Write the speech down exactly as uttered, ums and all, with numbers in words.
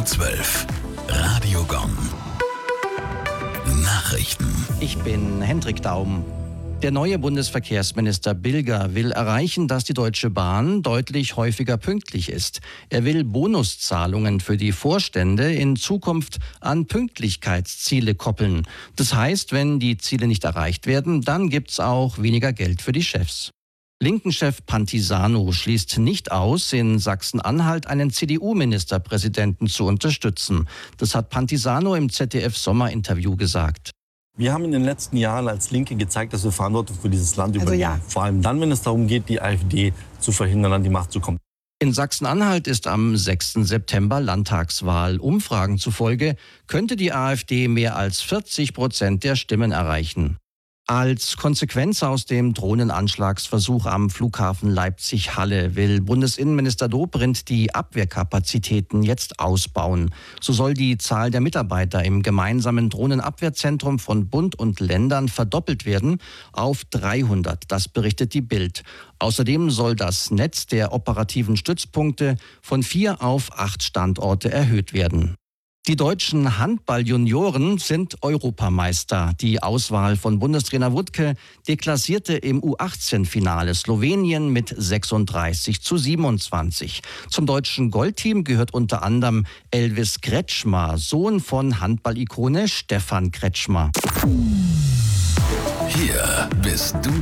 zwölf. Radiogon. Nachrichten. Ich bin Hendrik Daum. Der neue Bundesverkehrsminister Bilger will erreichen, dass die Deutsche Bahn deutlich häufiger pünktlich ist. Er will Bonuszahlungen für die Vorstände in Zukunft an Pünktlichkeitsziele koppeln. Das heißt, wenn die Ziele nicht erreicht werden, dann gibt's auch weniger Geld für die Chefs. Linken-Chef Pantisano schließt nicht aus, in Sachsen-Anhalt einen C D U-Ministerpräsidenten zu unterstützen. Das hat Pantisano im Z D F-Sommerinterview gesagt. Wir haben in den letzten Jahren als Linke gezeigt, dass wir Verantwortung für dieses Land Also übernehmen. ja. Vor allem dann, wenn es darum geht, die AfD zu verhindern, an die Macht zu kommen. In Sachsen-Anhalt ist am sechsten September Landtagswahl. Umfragen zufolge könnte die AfD mehr als vierzig Prozent der Stimmen erreichen. Als Konsequenz aus dem Drohnenanschlagsversuch am Flughafen Leipzig-Halle will Bundesinnenminister Dobrindt die Abwehrkapazitäten jetzt ausbauen. So soll die Zahl der Mitarbeiter im gemeinsamen Drohnenabwehrzentrum von Bund und Ländern verdoppelt werden auf dreihundert. Das berichtet die Bild. Außerdem soll das Netz der operativen Stützpunkte von vier auf acht Standorte erhöht werden. Die deutschen Handball-Junioren sind Europameister. Die Auswahl von Bundestrainer Wuttke deklassierte im U achtzehn Finale Slowenien mit sechsunddreißig zu siebenundzwanzig. Zum deutschen Goldteam gehört unter anderem Elvis Kretschmer, Sohn von Handballikone Stefan Kretschmer. Hier bist du